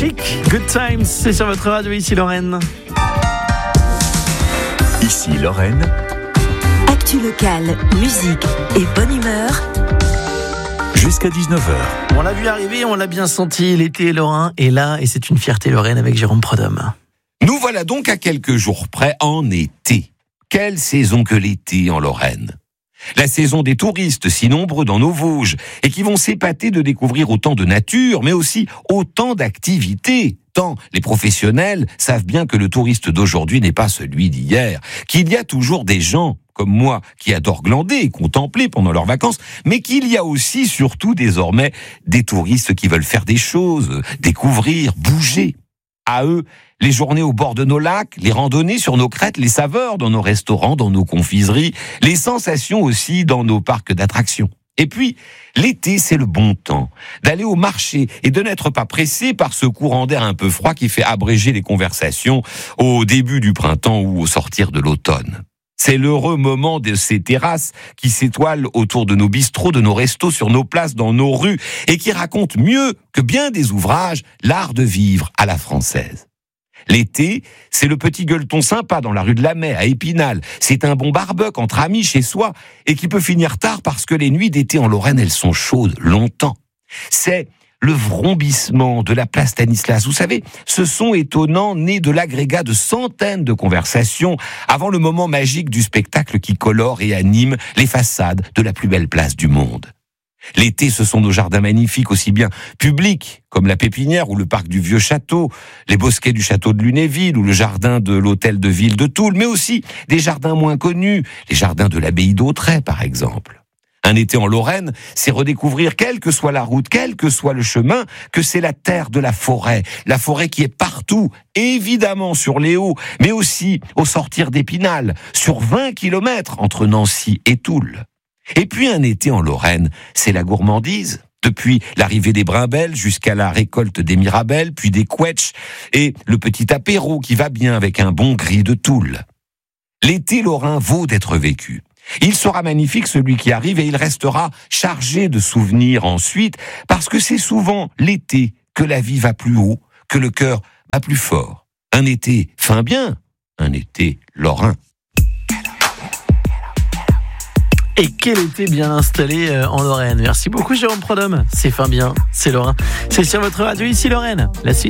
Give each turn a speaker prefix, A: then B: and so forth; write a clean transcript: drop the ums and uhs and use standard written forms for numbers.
A: Chic, Good Times, c'est sur votre radio, ici Lorraine.
B: Ici Lorraine.
C: Actu locale, musique et bonne humeur.
B: Jusqu'à 19h.
A: On l'a vu arriver, on l'a bien senti, l'été lorrain est là et c'est une fierté lorraine avec Jérôme Prodhomme.
D: Nous voilà donc à quelques jours près en été. Quelle saison que l'été en Lorraine. La saison des touristes si nombreux dans nos Vosges et qui vont s'épater de découvrir autant de nature, mais aussi autant d'activités. Tant les professionnels savent bien que le touriste d'aujourd'hui n'est pas celui d'hier, qu'il y a toujours des gens comme moi qui adorent glander et contempler pendant leurs vacances, mais qu'il y a aussi surtout désormais des touristes qui veulent faire des choses, découvrir, bouger. À eux, les journées au bord de nos lacs, les randonnées sur nos crêtes, les saveurs dans nos restaurants, dans nos confiseries, les sensations aussi dans nos parcs d'attractions. Et puis, l'été, c'est le bon temps d'aller au marché et de n'être pas pressé par ce courant d'air un peu froid qui fait abréger les conversations au début du printemps ou au sortir de l'automne. C'est l'heureux moment de ces terrasses qui s'étoilent autour de nos bistrots, de nos restos, sur nos places, dans nos rues, et qui racontent mieux que bien des ouvrages l'art de vivre à la française. L'été, c'est le petit gueuleton sympa dans la rue de la Mai, à Épinal. C'est un bon barbecue entre amis chez soi, et qui peut finir tard parce que les nuits d'été en Lorraine, elles sont chaudes longtemps. C'est le vrombissement de la place Stanislas. Vous savez, ce son étonnant né de l'agrégat de centaines de conversations avant le moment magique du spectacle qui colore et anime les façades de la plus belle place du monde. L'été, ce sont nos jardins magnifiques, aussi bien publics, comme la Pépinière ou le parc du Vieux Château, les bosquets du château de Lunéville ou le jardin de l'hôtel de ville de Toul, mais aussi des jardins moins connus, les jardins de l'abbaye d'Autray, par exemple. Un été en Lorraine, c'est redécouvrir, quelle que soit la route, quel que soit le chemin, que c'est la terre de la forêt qui est partout, évidemment sur les hauts, mais aussi au sortir d'Épinal, sur 20 kilomètres entre Nancy et Toul. Et puis un été en Lorraine, c'est la gourmandise. Depuis l'arrivée des brimbelles jusqu'à la récolte des mirabelles, puis des quetchs, et le petit apéro qui va bien avec un bon gris de Toul. L'été lorrain vaut d'être vécu. Il sera magnifique celui qui arrive et il restera chargé de souvenirs ensuite, parce que c'est souvent l'été que la vie va plus haut, que le cœur bat plus fort. Un été fin bien, un été lorrain.
A: Et quel été bien installé en Lorraine. Merci beaucoup Jérôme Prodhomme. C'est fin bien, c'est lorrain. C'est sur votre radio, ici Lorraine. La suite.